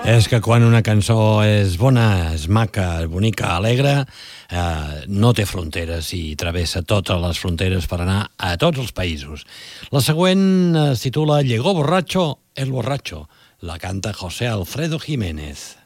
És que quan una cançó és bona, és maca, és bonica, alegre, no té fronteres i travessa totes les fronteres per anar a tots els països. La següent es titula Llegó borracho el borracho. La canta José Alfredo Jiménez.